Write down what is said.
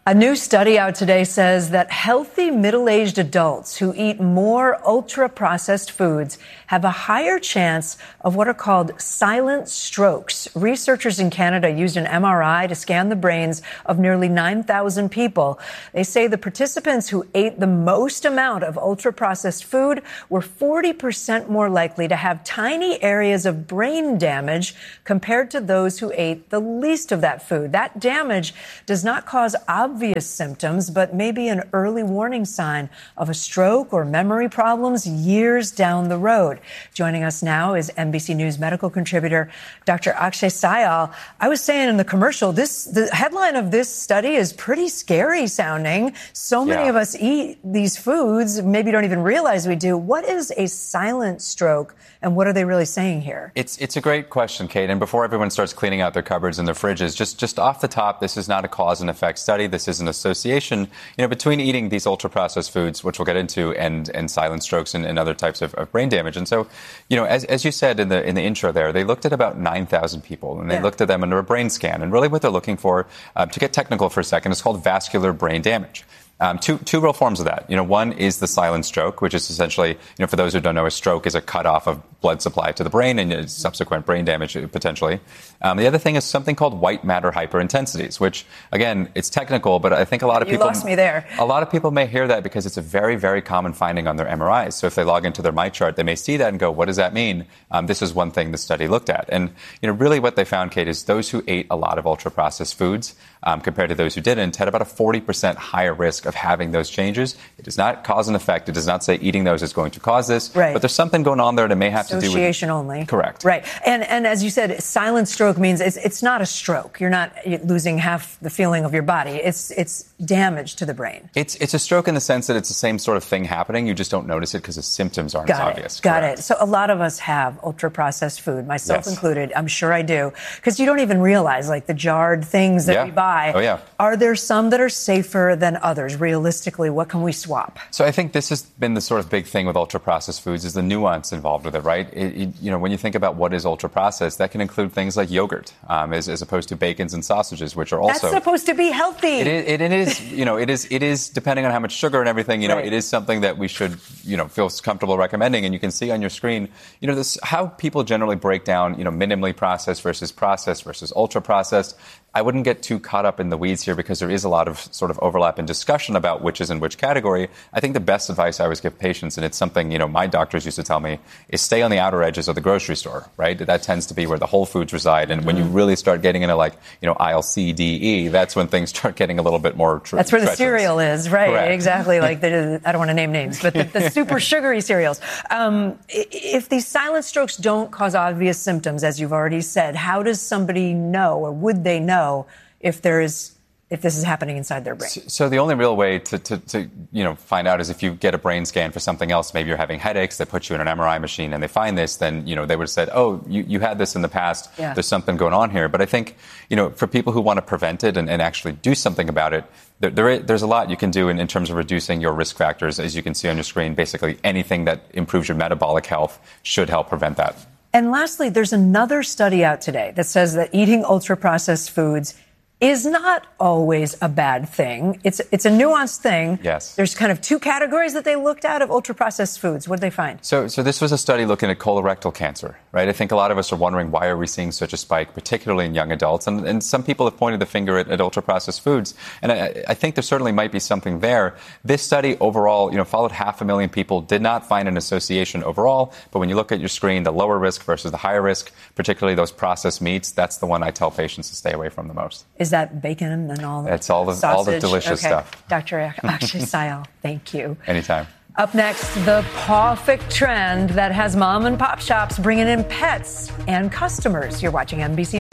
A new study out today says that healthy middle-aged adults who eat more ultra-processed foods have a higher chance of what are called silent strokes. Researchers in Canada used an MRI to scan the brains of nearly 9,000 people. They say the participants who ate the most amount of ultra-processed food were 40% more likely to have tiny areas of brain damage compared to those who ate the least of that food. That damage does not cause obvious symptoms, but maybe an early warning sign of a stroke or memory problems years down the road. Joining us now is NBC News medical contributor Dr. Akshay Syal. I was saying in the commercial, the headline of this study is pretty scary sounding. So many of us eat these foods, maybe don't even realize we do. What is a silent stroke, and what are they really saying here? It's a great question, Kate. And before everyone starts cleaning out their cupboards and their fridges, just off the top, this is not a cause and effect study. This is an association, between eating these ultra-processed foods, which we'll get into, and silent strokes and other types of brain damage. And so, as you said in the intro there, they looked at about 9,000 people, and they looked at them under a brain scan. And really what they're looking for, to get technical for a second, is called vascular brain damage. Two real forms of that. One is the silent stroke, which is essentially, for those who don't know, a stroke is a cutoff of blood supply to the brain and subsequent brain damage potentially. The other thing is something called white matter hyperintensities, which, again, it's technical, but I think a lot of people... You lost me there. A lot of people may hear that because it's a very, very common finding on their MRIs. So if they log into their MyChart, they may see that and go, what does that mean? This is one thing the study looked at. And, really what they found, Kate, is those who ate a lot of ultra-processed foods compared to those who didn't had about a 40% higher risk of having those changes. It does not cause an effect. It does not say eating those is going to cause this. Right. But there's something going on there that may have to do with... Association only. Correct. Right. And as you said, silent stroke means it's not a stroke. You're not losing half the feeling of your body. It's damage to the brain. It's a stroke in the sense that it's the same sort of thing happening. You just don't notice it because the symptoms aren't as obvious. Got it. So a lot of us have ultra-processed food, myself included. I'm sure I do. Because you don't even realize, like, the jarred things that we buy. Oh, yeah. Are there some that are safer than others? Realistically, what can we swap? So I think this has been the sort of big thing with ultra-processed foods is the nuance involved with it, right? When you think about what is ultra-processed, that can include things like yogurt, as opposed to bacons and sausages, which are also... That's supposed to be healthy. It is, depending on how much sugar and everything, it is something that we should, feel comfortable recommending. And you can see on your screen, this how people generally break down, minimally processed versus ultra-processed. I wouldn't get too caught up in the weeds here because there is a lot of sort of overlap and discussion about which is in which category. I think the best advice I always give patients, and it's something, my doctors used to tell me, is stay on the outer edges of the grocery store, right? That tends to be where the Whole Foods reside. And when you really start getting into aisle C, D, E, that's when things start getting a little bit more That's where the cereal is, right? Correct. Exactly. I don't want to name names, but the super sugary cereals. If these silent strokes don't cause obvious symptoms, as you've already said, how does somebody know, or would they know, if this is happening inside their brain? So the only real way to find out is if you get a brain scan for something else. Maybe you're having headaches. They put you in an MRI machine and they find this. Then they would have said, "Oh, you had this in the past. Yeah. There's something going on here." But I think for people who want to prevent it and actually do something about it, there's a lot you can do in terms of reducing your risk factors. As you can see on your screen, basically anything that improves your metabolic health should help prevent that. And lastly, there's another study out today that says that eating ultra-processed foods is not always a bad thing. It's a nuanced thing. Yes. There's kind of two categories that they looked at of ultra-processed foods. What did they find? So this was a study looking at colorectal cancer, right? I think a lot of us are wondering, why are we seeing such a spike, particularly in young adults? And some people have pointed the finger at ultra-processed foods. And I think there certainly might be something there. This study overall, followed 500,000 people, did not find an association overall. But when you look at your screen, the lower risk versus the higher risk, particularly those processed meats, that's the one I tell patients to stay away from the most. Is that bacon and all? It's all the delicious stuff. Dr. Akshay Syal, thank you. Anytime. Up next, the perfect trend that has mom and pop shops bringing in pets and customers. You're watching NBC.